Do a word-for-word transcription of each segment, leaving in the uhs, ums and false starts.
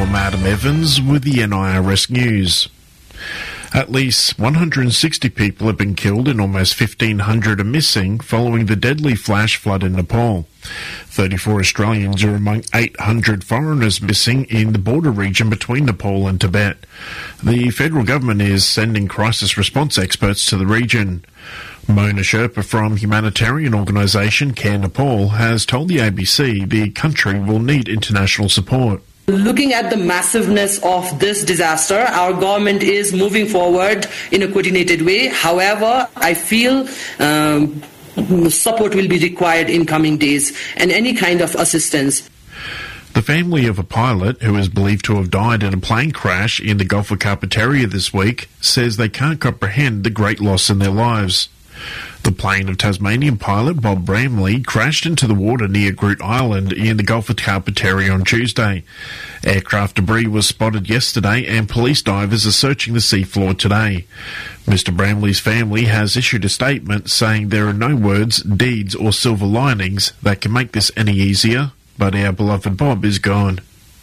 I'm Adam Evans with the N I R S News. At least one hundred sixty people have been killed and almost fifteen hundred are missing following the deadly flash flood in Nepal. thirty-four Australians are among eight hundred foreigners missing in the border region between Nepal and Tibet. The federal government is sending crisis response experts to the region. Mona Sherpa from humanitarian organisation Care Nepal has told the A B C the country will need international support. Looking at the massiveness of this disaster, our government is moving forward in a coordinated way. However, I feel um, support will be required in coming days and any kind of assistance. The family of a pilot who is believed to have died in a plane crash in the Gulf of Carpentaria this week says they can't comprehend the great loss in their lives. The plane of Tasmanian pilot Bob Bramley crashed into the water near Groot Island in the Gulf of Carpentaria on Tuesday. Aircraft debris was spotted yesterday and police divers are searching the seafloor today. Mister Bramley's family has issued a statement saying there are no words, deeds or silver linings that can make this any easier, but our beloved Bob is gone.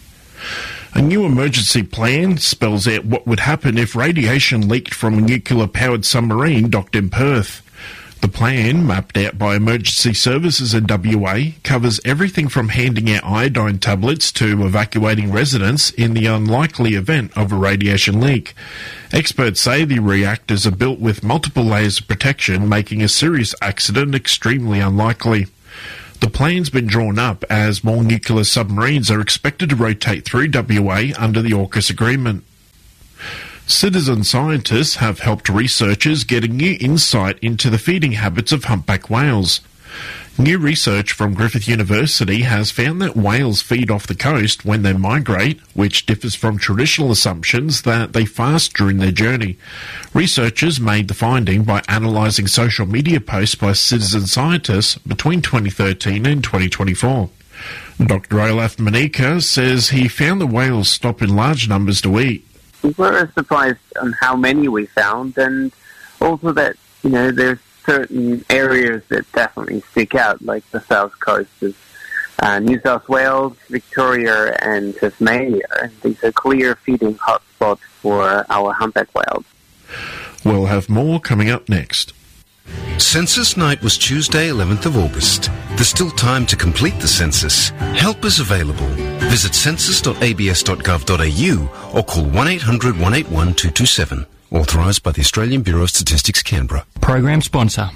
A new emergency plan spells out what would happen if radiation leaked from a nuclear-powered submarine docked in Perth. The plan, mapped out by Emergency Services in W A, covers everything from handing out iodine tablets to evacuating residents in the unlikely event of a radiation leak. Experts say the reactors are built with multiple layers of protection, making a serious accident extremely unlikely. The plan's been drawn up as more nuclear submarines are expected to rotate through W A under the AUKUS agreement. Citizen scientists have helped researchers get a new insight into the feeding habits of humpback whales. New research from Griffith University has found that whales feed off the coast when they migrate, which differs from traditional assumptions that they fast during their journey. Researchers made the finding by analysing social media posts by citizen scientists between twenty thirteen and twenty twenty-four. Doctor Olaf Manika says he found the whales stop in large numbers to eat. We were surprised on how many we found, and also that, you know, there's certain areas that definitely stick out, like the south coast of uh, New South Wales, Victoria and Tasmania. These are clear feeding hotspots for our humpback whales. We'll have more coming up next. Census night was Tuesday, eleventh of August. There's still time to complete the census. Help is available. Visit census dot a b s dot gov dot a u or call one eight hundred one eight one two two seven. Authorised by the Australian Bureau of Statistics, Canberra. Program sponsor.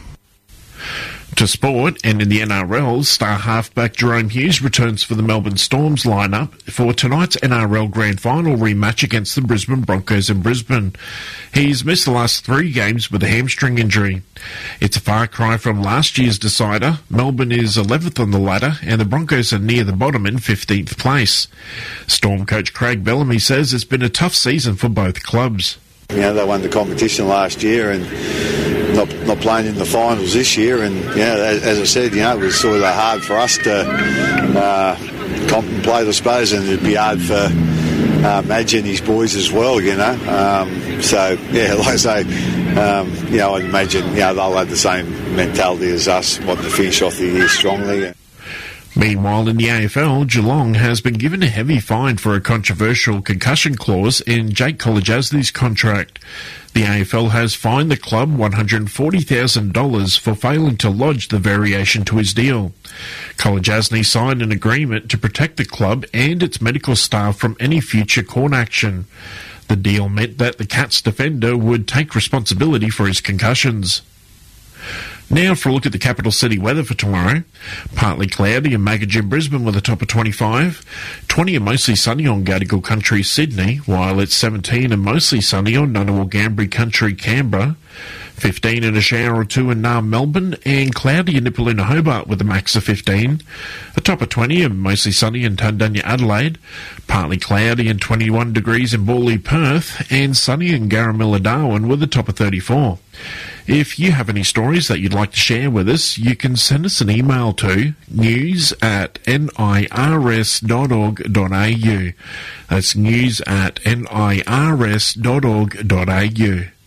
To sport, and in the N R L, star halfback Jerome Hughes returns for the Melbourne Storm's lineup for tonight's N R L Grand Final rematch against the Brisbane Broncos in Brisbane. He's missed the last three games with a hamstring injury. It's a far cry from last year's decider. Melbourne is eleventh on the ladder, and the Broncos are near the bottom in fifteenth place. Storm coach Craig Bellamy says it's been a tough season for both clubs. You know, they won the competition last year and not not playing in the finals this year, and you know, as, as I said, you know, it was sort of hard for us to uh, contemplate, I suppose, and it'd be hard for uh, Madge and his boys as well, you know. Um, so yeah, like I say, um, you know, I'd imagine you know they'll have the same mentality as us, wanting to finish off the year strongly. Meanwhile, in the A F L, Geelong has been given a heavy fine for a controversial concussion clause in Jake Kolodjasny's contract. The A F L has fined the club one hundred forty thousand dollars for failing to lodge the variation to his deal. Kolodjasny signed an agreement to protect the club and its medical staff from any future court action. The deal meant that the Cats defender would take responsibility for his concussions. Now for a look at the capital city weather for tomorrow. Partly cloudy and Magajin Brisbane with a top of twenty-five. twenty and mostly sunny on Gadigal Country Sydney, while it's seventeen and mostly sunny on Ngunnawal Gambri Country Canberra. fifteen and a shower or two in Naarm Melbourne, and cloudy in Nipaluna Hobart with a max of fifteen. A top of twenty and mostly sunny in Tundanya Adelaide. Partly cloudy and twenty-one degrees in Borley Perth, and sunny in Garamilla Darwin with a top of thirty-four. If you have any stories that you'd like to share with us, you can send us an email to news at nirs dot org dot a u. That's news at nirs dot org dot a u.